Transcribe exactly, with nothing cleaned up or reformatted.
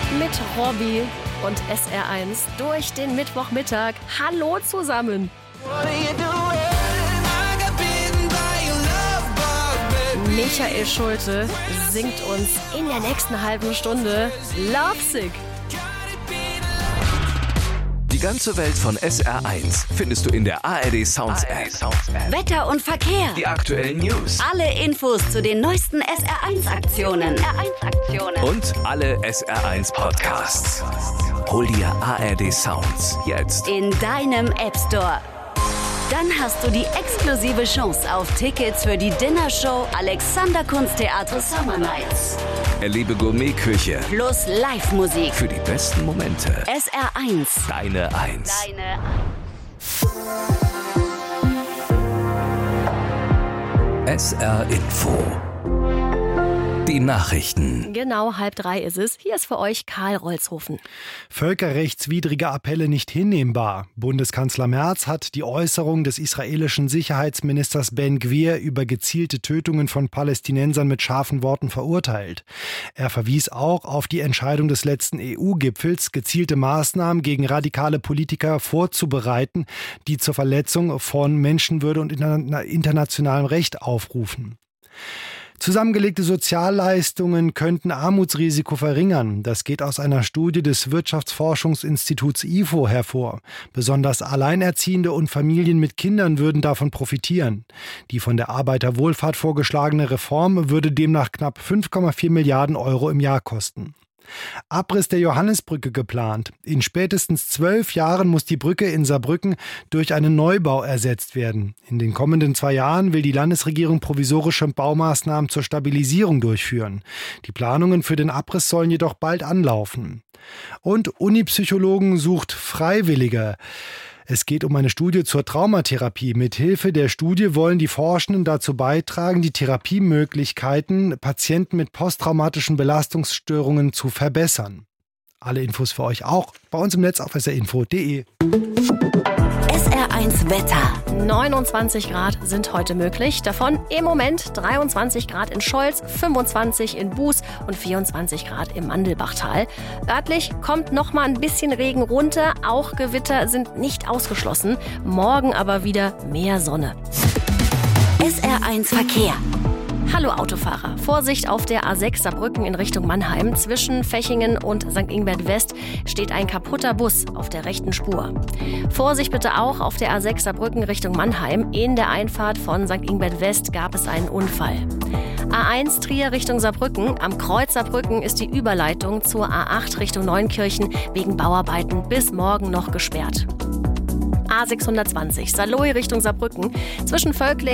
mit Robby und S R eins durch den Mittwochmittag. Hallo zusammen! Michael Schulte singt uns in der nächsten halben Stunde Lovesick. Die ganze Welt von S R eins findest du in der A R D Sounds App. Wetter und Verkehr. Die aktuellen News. Alle Infos zu den neuesten S R eins Aktionen. S R eins Aktionen. Und alle S R eins Podcasts. Hol dir A R D Sounds jetzt in deinem App Store. Dann hast du die exklusive Chance auf Tickets für die Dinnershow Alexander Kunsttheater Summer Nights. Erlebe Gourmetküche Plus Live-Musik. für die besten Momente. S R eins. Deine Eins. Deine S R Info. Die Nachrichten. Genau, halb drei ist es. Hier ist für euch Karl Rolzhofen. Völkerrechtswidrige Appelle nicht hinnehmbar. Bundeskanzler Merz hat die Äußerung des israelischen Sicherheitsministers Ben Gvir über gezielte Tötungen von Palästinensern mit scharfen Worten verurteilt. Er verwies auch auf die Entscheidung des letzten E U-Gipfels, gezielte Maßnahmen gegen radikale Politiker vorzubereiten, die zur Verletzung von Menschenwürde und internationalem Recht aufrufen. Zusammengelegte Sozialleistungen könnten Armutsrisiko verringern. Das geht aus einer Studie des Wirtschaftsforschungsinstituts I F O hervor. Besonders Alleinerziehende und Familien mit Kindern würden davon profitieren. Die von der Arbeiterwohlfahrt vorgeschlagene Reform würde demnach knapp fünf Komma vier Milliarden Euro im Jahr kosten. Abriss der Johannisbrücke geplant. In spätestens zwölf Jahren muss die Brücke in Saarbrücken durch einen Neubau ersetzt werden. In den kommenden zwei Jahren will die Landesregierung provisorische Baumaßnahmen zur Stabilisierung durchführen. Die Planungen für den Abriss sollen jedoch bald anlaufen. Und Unipsychologen sucht Freiwillige. Es geht um eine Studie zur Traumatherapie. Mithilfe der Studie wollen die Forschenden dazu beitragen, die Therapiemöglichkeiten Patienten mit posttraumatischen Belastungsstörungen zu verbessern. Alle Infos für euch auch bei uns im Netz auf s r info punkt d e. S R eins Wetter. neunundzwanzig Grad sind heute möglich. Davon im Moment dreiundzwanzig Grad in Scholz, fünfundzwanzig in Buß und vierundzwanzig Grad im Mandelbachtal. Örtlich kommt noch mal ein bisschen Regen runter. Auch Gewitter sind nicht ausgeschlossen. Morgen aber wieder mehr Sonne. S R eins Verkehr. Hallo Autofahrer, Vorsicht auf der A sechs Saarbrücken in Richtung Mannheim. Zwischen Fechingen und Sankt Ingbert West steht ein kaputter Bus auf der rechten Spur. Vorsicht bitte auch auf der A sechs Saarbrücken Richtung Mannheim. In der Einfahrt von Sankt Ingbert West gab es einen Unfall. A eins Trier Richtung Saarbrücken. Am Kreuz Saarbrücken ist die Überleitung zur A acht Richtung Neunkirchen wegen Bauarbeiten bis morgen noch gesperrt. A sechshundertzwanzig Saarlouis Richtung Saarbrücken. Zwischen Völkling